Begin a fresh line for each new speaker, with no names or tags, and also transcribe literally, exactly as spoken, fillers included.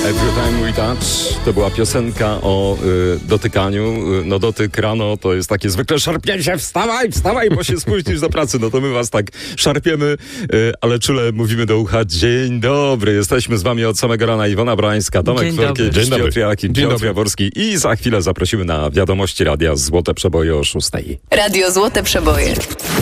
Every Time We Touch to była piosenka o y, dotykaniu. Y, no dotyk rano to jest takie zwykle szarpnięcie się, wstawaj, wstawaj, bo się spóźnisz do pracy. No to my was tak szarpiemy, y, ale czule mówimy do ucha. Dzień dobry, jesteśmy z wami od samego rana. Iwona Brańska, Tomek Florkiewicz, Piotr Jakim, Piotr Jaworski i za chwilę zaprosimy na wiadomości radia Złote Przeboje o szóstej.
Radio Złote Przeboje.